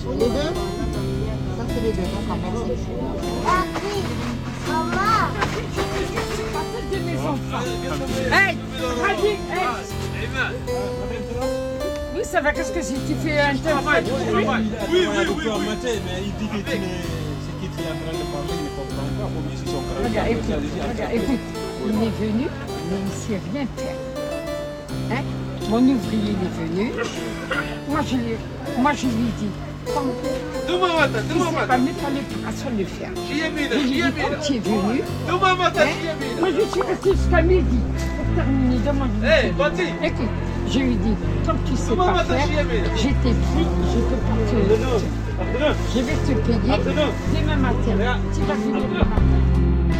Les deux? Ça, c'est les deux. D'accord, merci. Maman. De mes enfants. Hey, Radi, hey. Oui, ça va, qu'est-ce que c'est? Tu fais un téléphone? Oui, mais il dit que c'est qui est en train de parler, il ne comprend pas combien ils sont grands. Regarde, écoute, il est venu, mais il ne sait rien faire. Hein? Mon ouvrier il est venu. Moi, je lui dis, quand il ne sait pas mettre l'opération de le faire. Je lui dis, quand tu es venu, moi je suis restée jusqu'à midi pour terminer. Écoute, je lui dis, quand tu ne sais pas faire, j'étais pris, je peux pas te... Je vais te payer demain matin. Tu vas venir demain matin.